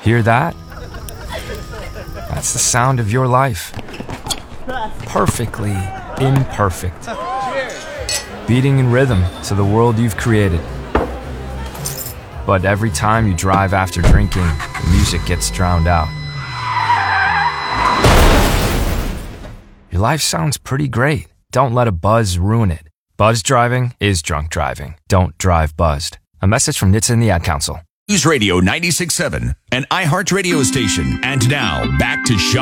Hear that? That's the sound of your life. Perfectly imperfect. Beating in rhythm to the world you've created. But every time you drive after drinking, the music gets drowned out. Your life sounds pretty great. Don't let a buzz ruin it. Buzz driving is drunk driving. Don't drive buzzed. A message from NHTSA and the Ad Council. News Radio 96.7, an iHeart radio station. And now, back to Sean